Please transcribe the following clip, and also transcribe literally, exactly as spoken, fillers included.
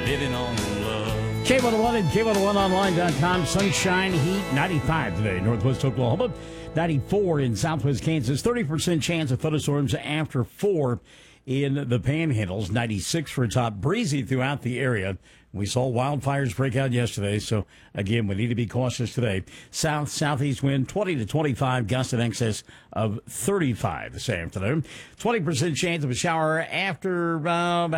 Living on love. K one oh one and K one oh one online dot com. Sunshine, heat, ninety-five today. Northwest Oklahoma, ninety-four in southwest Kansas. thirty percent chance of thunderstorms after four in the Panhandles. ninety-six for a top. Breezy throughout the area. We saw wildfires break out yesterday, so again, we need to be cautious today. South, southeast wind, twenty to twenty-five, gusts in excess of thirty-five this afternoon. twenty percent chance of a shower after uh, about